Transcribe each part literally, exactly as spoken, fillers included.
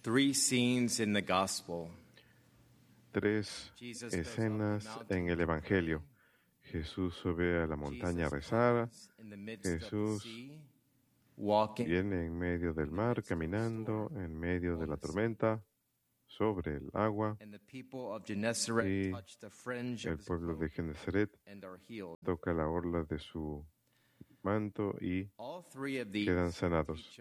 Three scenes in the gospel. Tres escenas en el Evangelio. Jesús sube a la montaña a rezar. Jesús viene en medio del mar, caminando en medio de la tormenta, sobre el agua. Y el pueblo de Genesaret toca la orla de su manto y quedan sanados.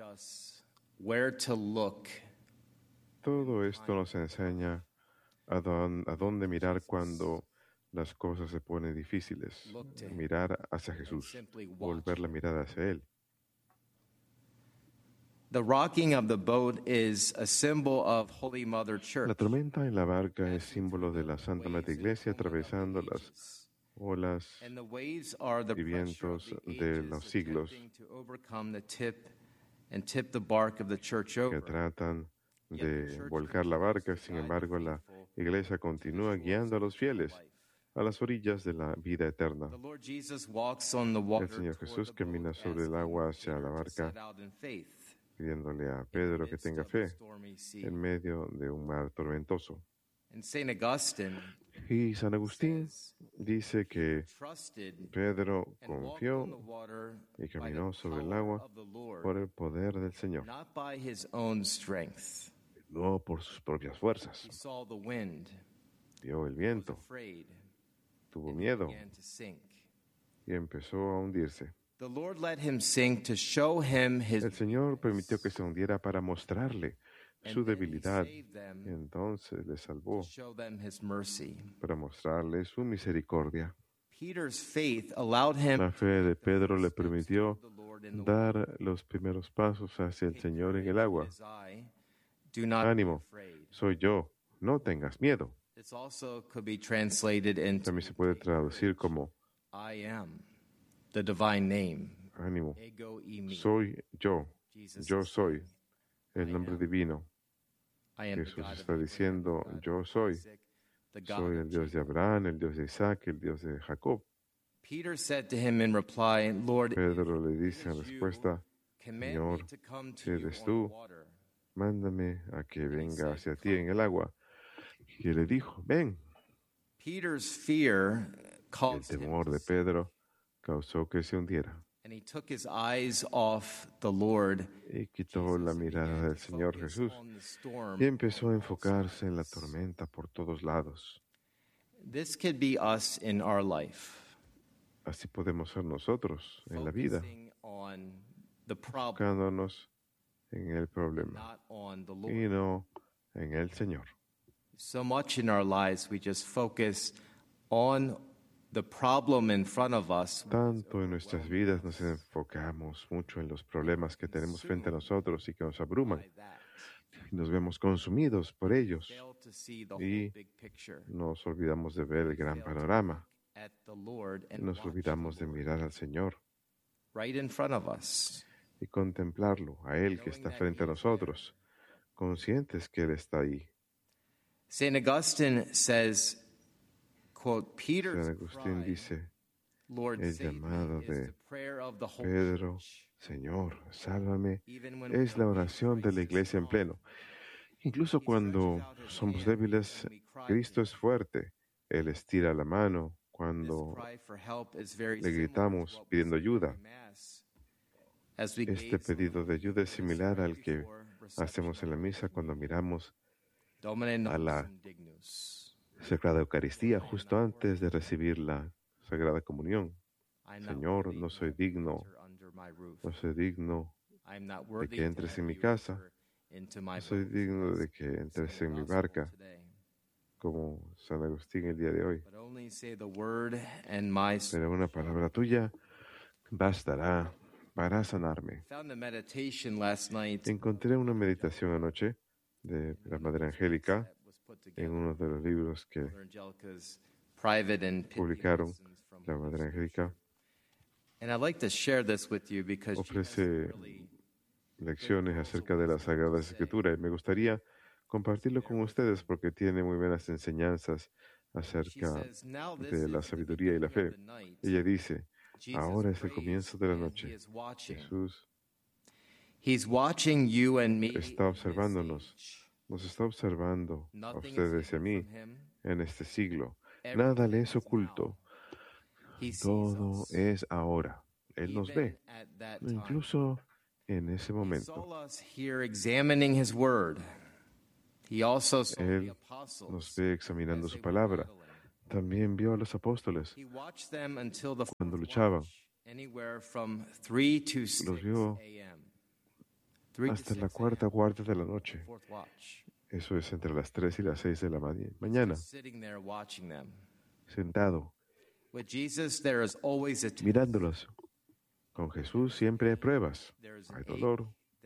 Todo esto nos enseña a, don, a dónde mirar cuando las cosas se ponen difíciles. Mirar hacia Jesús, volver la mirada hacia Él. The rocking of the boat is a symbol of Holy Mother Church. La tormenta en la barca es símbolo de la Santa Madre Iglesia atravesando las olas y vientos de los siglos que tratan de volcar la barca. Sin embargo, la Iglesia continúa guiando a los fieles a las orillas de la vida eterna. El Señor Jesús camina sobre el agua hacia la barca, pidiéndole a Pedro que tenga fe en medio de un mar tormentoso. Y San Agustín dice que Pedro confió y caminó sobre el agua por el poder del Señor, no por sus propias fuerzas. Vio el viento, tuvo miedo y empezó a hundirse. El Señor permitió que se hundiera para mostrarle su debilidad, y entonces le salvó para mostrarle su misericordia. La fe de Pedro le permitió dar los primeros pasos hacia el Señor en el agua. Ánimo, soy yo, no tengas miedo. También se puede traducir como ánimo, soy yo, yo soy, el nombre divino. Jesús está diciendo, yo soy, soy el Dios de Abraham, el Dios de Isaac, el Dios de Jacob. Pedro le dice en respuesta, Señor, si eres tú, mándame a que venga hacia ti en el agua. Y él le dijo, ven. El temor de Pedro causó que se hundiera. Y quitó la mirada del Señor Jesús y empezó a enfocarse en la tormenta por todos lados. Así podemos ser nosotros en la vida, enfocándonos en el problema y no en el Señor. So much in our lives we just focus on the problem in front of us. Tanto en nuestras vidas nos enfocamos mucho en los problemas que tenemos frente a nosotros y que nos abruman. Y nos vemos consumidos por ellos y nos olvidamos de ver el gran panorama. Y nos olvidamos de mirar al Señor y contemplarlo, a Él que está frente a nosotros, conscientes que Él está ahí. Saint Augustine says, quote, Peter's San Agustín cry, dice, Lord, el save llamado me, is de the prayer of the whole Pedro, church. Señor, sálvame, Even when es we la are weak, oración de la Christ is iglesia en strong. pleno. Incluso cuando somos débiles, Cristo es fuerte. Él estira la mano This cuando cry for help is very le similar gritamos to what we pidiendo say ayuda. in Mass. As we Este gaze pedido de ayuda es similar al que before reception hacemos en la misa cuando miramos Domine a la nostrum dignus. Sagrada Eucaristía justo antes de recibir la Sagrada Comunión. I'm not Señor, worthy no soy to digno, enter under my roof. no soy digno I'm not de worthy que to entres have en mi you casa, enter into my no soy boat. digno de que entres Say the en mi gospel barca, today. como San Agustín el día de hoy. But only say the word and my soul. Pero una palabra tuya bastará para sanarme. Found a meditation last night Encontré una meditación anoche de la Madre Angélica that was put together. en uno de los libros que Mother Angelica's private and pithy publicaron lessons from la Madre Angélica. And I'd like to share this with you because she Ofrece has really lecciones acerca de las Sagradas Escrituras y me gustaría compartirlo con ustedes porque tiene muy buenas enseñanzas she acerca says, now this de la is the sabiduría y la beginning of fe. the night. Ella dice, Jesus ahora es el prays comienzo de la and he noche. is watching. Jesús He's watching you and me está in this observándonos age. nos está observando a ustedes y a mí en este siglo. Nada le es oculto. Todo es ahora. Él nos ve, incluso en ese momento. Él nos ve examinando su palabra. También vio a los apóstoles cuando luchaban. Los vio hasta la cuarta guardia de la noche. Eso es entre las tres y las seis de la mañana. Sentado, mirándolos. Con Jesús siempre hay pruebas. Hay dolor.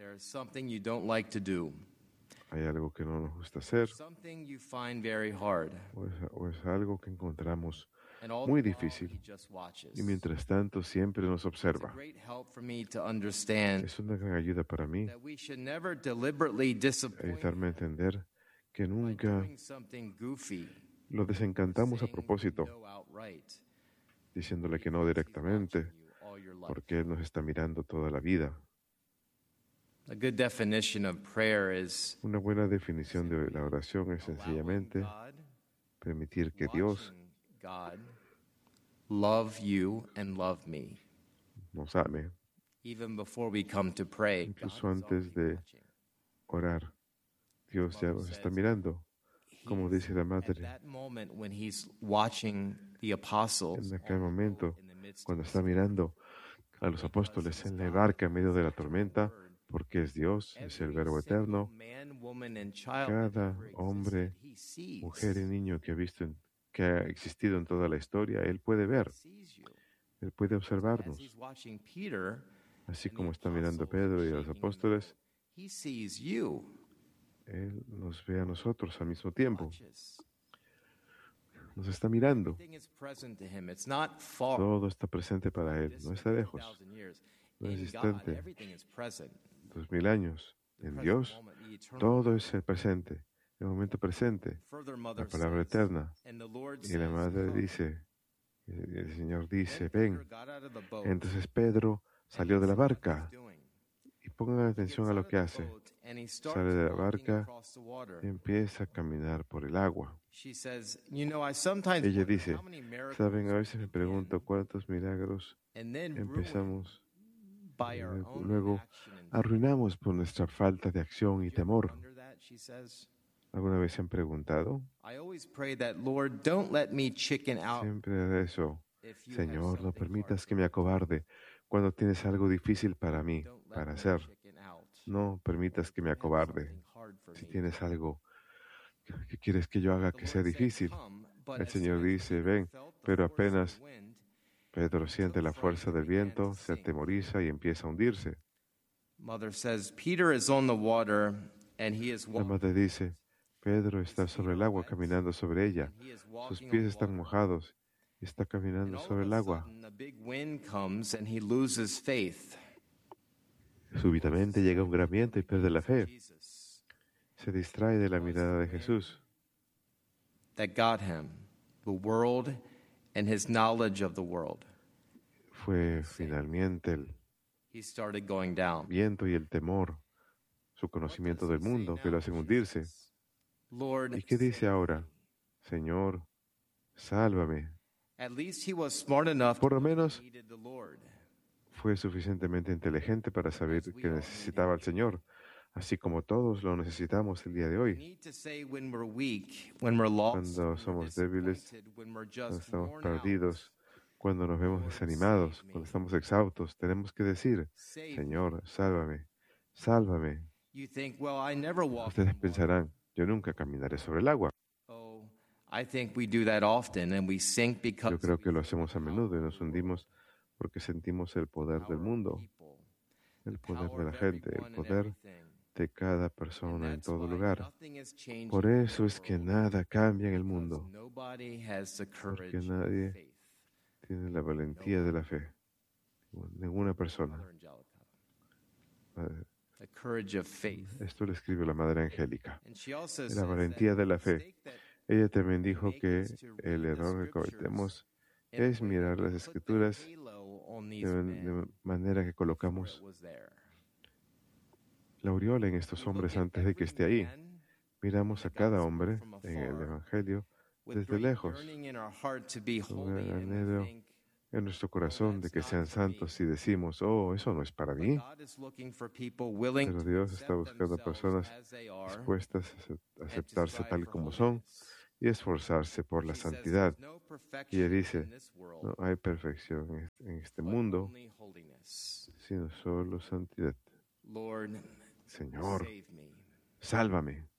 Hay algo que no nos gusta hacer. O es, o es algo que encontramos muy difícil. Y mientras tanto siempre nos observa. Es una gran ayuda para mí ayudarme a entender que nunca lo desencantamos a propósito, diciéndole que no directamente, porque Él nos está mirando toda la vida. Una buena definición de la oración es sencillamente permitir que Dios love you and love me. Nos ame. Even before we come to pray, incluso antes de orar, Dios ya nos está mirando, como dice la madre. En aquel momento, cuando está mirando a los apóstoles en la barca en medio de la tormenta, porque es Dios, es el Verbo eterno, cada hombre, mujer y niño que ha visto en que ha existido en toda la historia, Él puede ver, Él puede observarnos. Así como está mirando a Pedro y a los apóstoles, Él nos ve a nosotros al mismo tiempo. Nos está mirando. Todo está presente para Él, no está lejos, no es distante. Dos mil años. En Dios, todo es el presente. El momento presente, la palabra eterna. Y la madre dice, el Señor dice, ven. Entonces Pedro salió de la barca. Y pongan atención a lo que hace. Sale de la barca y empieza a caminar por el agua. Ella dice, saben, a veces me pregunto cuántos milagros empezamos y luego arruinamos por nuestra falta de acción y temor. ¿Alguna vez se han preguntado? Siempre eso, Señor, no permitas que me acobarde cuando tienes algo difícil para mí, para hacer. No permitas que me acobarde si tienes algo que quieres que yo haga que sea difícil. El Señor dice, ven, pero apenas Pedro siente la fuerza del viento, se atemoriza y empieza a hundirse. La madre dice, Pedro está sobre el agua caminando sobre ella. Sus pies están mojados y está caminando sobre el agua. Súbitamente llega un gran viento y pierde la fe. Se distrae de la mirada de Jesús. Fue finalmente el viento y el temor, su conocimiento del mundo, que lo hacen hundirse. ¿Y qué dice ahora? Señor, sálvame. Por lo menos fue suficientemente inteligente para saber que necesitaba al Señor, así como todos lo necesitamos el día de hoy. Cuando somos débiles, cuando estamos perdidos, cuando nos vemos desanimados, cuando estamos exhaustos, tenemos que decir, Señor, sálvame, sálvame. Ustedes pensarán, yo nunca caminaré sobre el agua. Yo creo que lo hacemos a menudo y nos hundimos porque sentimos el poder del mundo, el poder de la gente, el poder de cada persona en todo lugar. Por eso es que nada cambia en el mundo, porque nadie tiene la valentía de la fe, ninguna persona. Esto lo escribe la Madre Angélica. La valentía de la fe. Ella también dijo que el error que cometemos es mirar las Escrituras de, de manera que colocamos la aureola en estos hombres antes de que esté ahí. miramos a cada hombre en el Evangelio desde lejos, con un anhelo en nuestro corazón de que sean santos y decimos, oh, eso no es para mí. Pero Dios está buscando personas dispuestas a aceptarse tal como son y esforzarse por la santidad. Y Él dice, no hay perfección en este mundo, sino solo santidad. Señor, sálvame.